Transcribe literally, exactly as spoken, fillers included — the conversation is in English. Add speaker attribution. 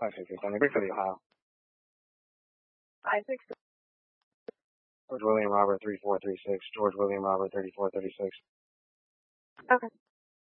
Speaker 1: five six six seven. Break for the Ohio.
Speaker 2: five six six.
Speaker 1: George William Robert three four three six. George William Robert thirty four thirty six.
Speaker 2: Okay.